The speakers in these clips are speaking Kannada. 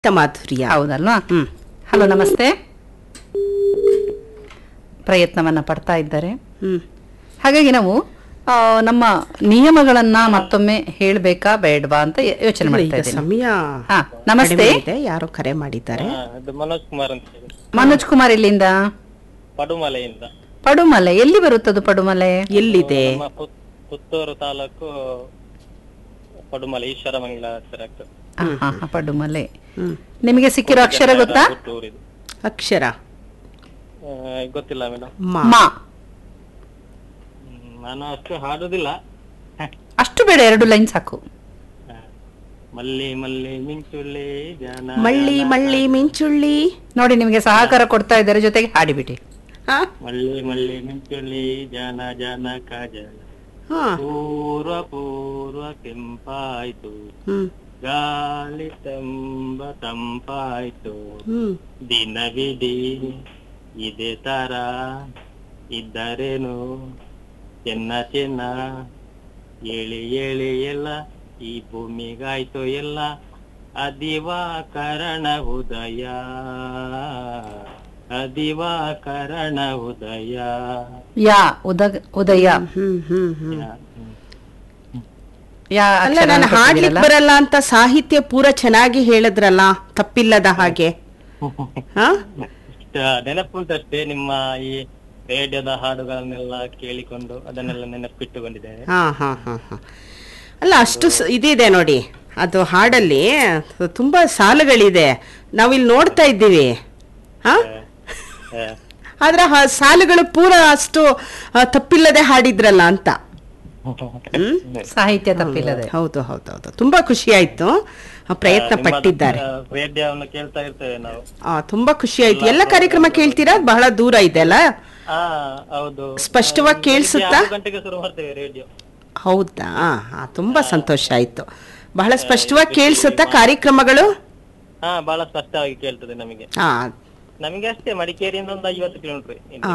ಮಾಧುರ್ಯ. ಹೌದಲ್ವಾ? ಹಲೋ, ನಮಸ್ತೆ. ಪ್ರಯತ್ನವನ್ನ ಪಡ್ತಾ ಇದ್ದಾರೆ. ಹಾಗಾಗಿ ನಾವು ನಮ್ಮ ನಿಯಮಗಳನ್ನ ಮತ್ತೊಮ್ಮೆ ಹೇಳ್ಬೇಕಾ ಬೇಡವಾ ಅಂತ ಯೋಚನೆ ಮಾಡ್ತಾ ಇದ್ದೀನಿ. ಸಮಯ ನಮಸ್ತೆ. ಯಾರೋ ಕರೆ ಮಾಡಿದ್ದಾರೆ. ಮನೋಜ್ ಕುಮಾರ್ ಅಂತ ಹೇಳಿ. ಮನೋಜ್ ಕುಮಾರ್ ಎಲ್ಲಿಂದ? ಪಡುಮಲೆಯಿಂದ. ಪಡುಮಲೆ ಎಲ್ಲಿ ಬರುತ್ತದು? ಪಡುಮಲೆ ಎಲ್ಲಿದೆ? ನಮ್ಮ ಪುತ್ತೂರು ತಾಲೂಕು ಪಡುಮಲೆ, ಈಶ್ವರಮಂಗಲ ಹತ್ತಿರ ಆಗ್ತದೆ. ಪಡುಮಲೆ. ನಿಮಗೆ ಸಿಕ್ಕಿರೋ ಅಕ್ಷರ ಗೊತ್ತಾ? ಅಕ್ಷರ ಗೊತ್ತಿಲ್ಲ ಮೇಡಮ್. ಮಾ. ನಾನು ಅಷ್ಟು ಹಾಡುದಿಲ್ಲ. ಅಷ್ಟು ಬೇಡ, 2 ಲೈನ್ ಸಾಕು. ಮಲ್ಲಿ ಮಲ್ಲಿ ಮಿಂಚುಳ್ಳಿ ಜಾನ, ಮಳ್ಳಿ ಮಳ್ಳಿ ಮಿಂಚುಳ್ಳಿ. ನೋಡಿ, ನಿಮಗೆ ಸಹಕಾರ ಕೊಡ್ತಾ ಇದ್ದಾರೆ, ಜೊತೆಗೆ ಹಾಡಿಬಿಡಿ. ಮಲ್ಲಿ ಮಲ್ಲಿ ಮಿಂಚುಳ್ಳಿ ಜಾನ ಜಾನ ಕಾಜಲ, ಪೂರ್ವ ಪೂರ್ವ ಕೆಂಪಾಯ್ತು, ಗಾಳಿ ತಂಪಾಯ್ತು, ದಿನವಿಡೀ ಇದೇ ತರ ಇದ್ದರೇನು, ಚೆನ್ನ ಚೆನ್ನ ಏಳಿ ಏಳಿ ಎಲ್ಲ ಈ ಭೂಮಿಗಾಯ್ತು ಎಲ್ಲ, ಅದಿವಾಕರಣ ಉದಯ, ಅದಿವಾಕರಣ ಉದಯ. ಉದಯ. ಅಲ್ಲ, ನಾನು ಹಾಡ್ಲಿಕ್ಕೆ ಬರಲ್ಲ ಅಂತ ಸಾಹಿತ್ಯ ಪೂರ ಚೆನ್ನಾಗಿ ಹೇಳಿದ್ರಲ್ಲ, ತಪ್ಪಿಲ್ಲದ ಹಾಗೆ. ನೆನಪುಂಟಷ್ಟೇ, ನಿಮ್ಮ ಈ ರೇಡಿಯೋದ ಹಾಡುಗಳನ್ನೆಲ್ಲ ಕೇಳಿಕೊಂಡು ಅದನ್ನೆಲ್ಲ ನೆನಪಿಟ್ಟುಕೊಂಡಿದ್ದೇನೆ. ಅಲ್ಲ, ಅಷ್ಟು ಇದಿದೆ ನೋಡಿ, ಅದು ಹಾಡಲ್ಲಿ ತುಂಬಾ ಸಾಲುಗಳಿದೆ, ನಾವಿಲ್ಲಿ ನೋಡ್ತಾ ಇದ್ದೀವಿ. ಆದ್ರೆ ಸಾಲುಗಳು ಪೂರ ಅಷ್ಟು ತಪ್ಪಿಲ್ಲದೆ ಹಾಡಿದ್ರಲ್ಲ ಅಂತ. ಸಾಹಿತ್ಯ ತಪ್ಪಿಲ್ಲದೆ. ಹೌದು ಹೌದು ಹೌದು, ತುಂಬಾ ಖುಷಿ ಆಯ್ತು. ಪ್ರಯತ್ನ ಪಟ್ಟಿದ್ದಾರೆ. ರೇಡಿಯೋವನ್ನು ಕೇಳ್ತಾ ಇರ್ತೇವೆ ನಾವು. ತುಂಬಾ ಖುಷಿ ಆಯ್ತು. ಎಲ್ಲ ಕಾರ್ಯಕ್ರಮ ಕೇಳ್ತೀರಾ? ಬಹಳ ದೂರ ಇದೆ ಅಲ್ಲ? ಹೌದು, ಸ್ಪಷ್ಟವಾಗಿ ಕೇಳಿಸುತ್ತಾ? 6 ಗಂಟೆಗೆ ಶುರು ಮಾಡ್ತೇವೆ ರೇಡಿಯೋ. ಹೌದಾ? ತುಂಬಾ ಸಂತೋಷ ಆಯ್ತು. ಬಹಳ ಸ್ಪಷ್ಟವಾಗಿ ಕೇಳಿಸುತ್ತಾ ಕಾರ್ಯಕ್ರಮಗಳು? ಬಹಳ ಸ್ಪಷ್ಟವಾಗಿ ಕೇಳ್ತದೆ ನಮಗೆ. ನಮಗೆ ಅಷ್ಟೇ, ಮಡಿಕೇರಿಯಿಂದ ಒಂದು 50 ಕಿಲೋಮೀಟರ್,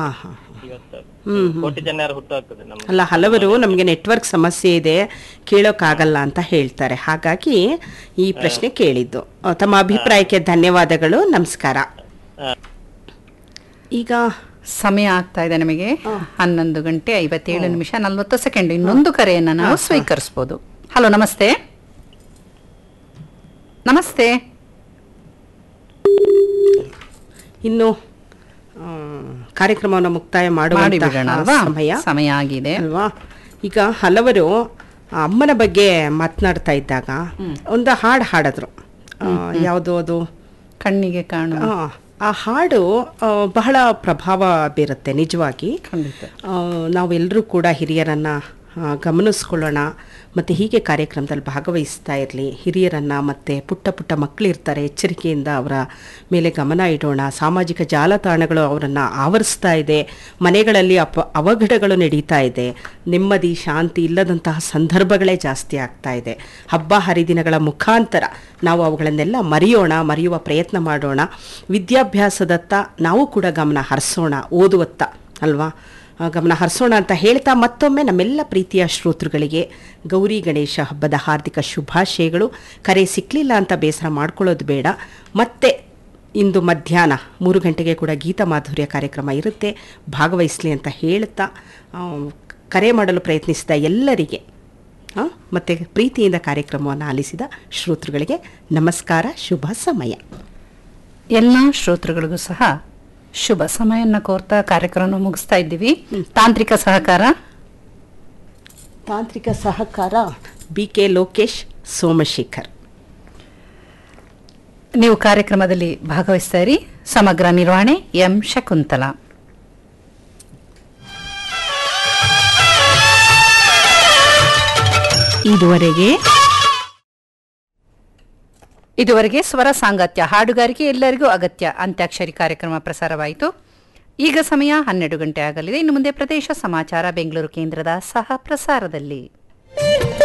ಕೋಟಿ ಜನ ಹುಟ್ಟಾಗ್ತದೆ. ಅಲ್ಲ, ಹಲವರು ನಮಗೆ ನೆಟ್ವರ್ಕ್ ಸಮಸ್ಯೆ ಇದೆ, ಕೇಳೋಕ್ಕಾಗಲ್ಲ ಅಂತ ಹೇಳ್ತಾರೆ. ಹಾಗಾಗಿ ಈ ಪ್ರಶ್ನೆ ಕೇಳಿದ್ದು. ತಮ್ಮ ಅಭಿಪ್ರಾಯಕ್ಕೆ ಧನ್ಯವಾದಗಳು. ನಮಸ್ಕಾರ. ಈಗ ಸಮಯ ಆಗ್ತಾ ಇದೆ ನಮಗೆ 11 ಗಂಟೆ 57 ನಿಮಿಷ 40 ಸೆಕೆಂಡ್. ಇನ್ನೊಂದು ಕರೆಯನ್ನ ನಾವು ಸ್ವೀಕರಿಸಬಹುದು. ಹಲೋ, ನಮಸ್ತೆ. ನಮಸ್ತೆ. ಇನ್ನು ಕಾರ್ಯಕ್ರಮವನ್ನು ಮುಕ್ತಾಯ ಮಾಡುವ ಸಮಯ ಆಗಿದೆ ಅಲ್ವಾ? ಈಗ ಹಲವರು ಅಮ್ಮನ ಬಗ್ಗೆ ಮಾತನಾಡ್ತಾ ಇದ್ದಾಗ ಒಂದು ಹಾಡು ಹಾಡಿದ್ರು. ಯಾವುದು ಅದು? ಕಣ್ಣಿಗೆ ಕಾಣುವ. ಆ ಹಾಡು ಬಹಳ ಪ್ರಭಾವ ಬೀರುತ್ತೆ ನಿಜವಾಗಿ. ನಾವೆಲ್ಲರೂ ಕೂಡ ಹಿರಿಯರನ್ನು ಗಮನಿಸ್ಕೊಳ್ಳೋಣ, ಮತ್ತು ಹೀಗೆ ಕಾರ್ಯಕ್ರಮದಲ್ಲಿ ಭಾಗವಹಿಸ್ತಾ ಇರಲಿ. ಹಿರಿಯರನ್ನು ಮತ್ತು ಪುಟ್ಟ ಪುಟ್ಟ ಮಕ್ಕಳಿರ್ತಾರೆ, ಎಚ್ಚರಿಕೆಯಿಂದ ಅವರ ಮೇಲೆ ಗಮನ ಇಡೋಣ. ಸಾಮಾಜಿಕ ಜಾಲತಾಣಗಳು ಅವರನ್ನು ಆವರಿಸ್ತಾ ಇದೆ, ಮನೆಗಳಲ್ಲಿ ಅವಘಡಗಳು ನಡೀತಾ ಇದೆ, ನೆಮ್ಮದಿ ಶಾಂತಿ ಇಲ್ಲದಂತಹ ಸಂದರ್ಭಗಳೇ ಜಾಸ್ತಿ ಆಗ್ತಾ ಇದೆ. ಹಬ್ಬ ಹರಿದಿನಗಳ ಮುಖಾಂತರ ನಾವು ಅವುಗಳನ್ನೆಲ್ಲ ಮರೆಯುವ ಪ್ರಯತ್ನ ಮಾಡೋಣ. ವಿದ್ಯಾಭ್ಯಾಸದತ್ತ ನಾವು ಕೂಡ ಗಮನ ಹರಿಸೋಣ, ಓದುವತ್ತ ಅಲ್ವಾ ಗಮನ ಹರಿಸೋಣ ಅಂತ ಹೇಳ್ತಾ, ಮತ್ತೊಮ್ಮೆ ನಮ್ಮೆಲ್ಲ ಪ್ರೀತಿಯ ಶ್ರೋತೃಗಳಿಗೆ ಗೌರಿ ಗಣೇಶ ಹಬ್ಬದ ಹಾರ್ದಿಕ ಶುಭಾಶಯಗಳು. ಕರೆ ಸಿಕ್ಕಲಿಲ್ಲ ಅಂತ ಬೇಸರ ಮಾಡ್ಕೊಳ್ಳೋದು ಬೇಡ. ಮತ್ತೆ ಇಂದು ಮಧ್ಯಾಹ್ನ 3 ಗಂಟೆಗೆ ಕೂಡ ಗೀತ ಮಾಧುರ್ಯ ಕಾರ್ಯಕ್ರಮ ಇರುತ್ತೆ, ಭಾಗವಹಿಸಲಿ ಅಂತ ಹೇಳ್ತಾ, ಕರೆ ಮಾಡಲು ಪ್ರಯತ್ನಿಸಿದ ಎಲ್ಲರಿಗೆ ಮತ್ತು ಪ್ರೀತಿಯಿಂದ ಕಾರ್ಯಕ್ರಮವನ್ನು ಆಲಿಸಿದ ಶ್ರೋತೃಗಳಿಗೆ ನಮಸ್ಕಾರ, ಶುಭ ಸಮಯ. ಎಲ್ಲ ಶ್ರೋತೃಗಳಿಗೂ ಸಹ ಶುಭ ಸಮಯವನ್ನು ಕೋರ್ತಾ ಕಾರ್ಯಕ್ರಮ ಮುಗಿಸ್ತಾ ಇದ್ದೀವಿ. ತಾಂತ್ರಿಕ ಸಹಕಾರ BK ಲೋಕೇಶ್, ಸೋಮಶೇಖರ್. ನೀವು ಕಾರ್ಯಕ್ರಮದಲ್ಲಿ ಭಾಗವಹಿಸ್ತಾ ಇರಿ. ಸಮಗ್ರ ನಿರ್ವಹಣೆ ಎಂ ಶಕುಂತಲಾ. ಇದುವರೆಗೆ ಸ್ವರ ಸಾಂಗತ್ಯ, ಹಾಡುಗಾರಿಕೆ ಎಲ್ಲರಿಗೂ ಅಗತ್ಯ, ಅಂತ್ಯಾಕ್ಷರಿ ಕಾರ್ಯಕ್ರಮ ಪ್ರಸಾರವಾಯಿತು. ಈಗ ಸಮಯ 12 ಗಂಟೆ ಆಗಲಿದೆ. ಇನ್ನು ಮುಂದೆ ಪ್ರದೇಶ ಸಮಾಚಾರ ಬೆಂಗಳೂರು ಕೇಂದ್ರದ ಸಹ ಪ್ರಸಾರದಲ್ಲಿ.